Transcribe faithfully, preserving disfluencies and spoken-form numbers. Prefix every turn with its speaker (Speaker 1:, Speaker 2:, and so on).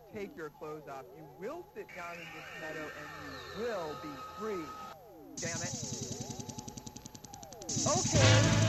Speaker 1: take your clothes off. You will sit down in this meadow and you will be free. Damn it. Okay.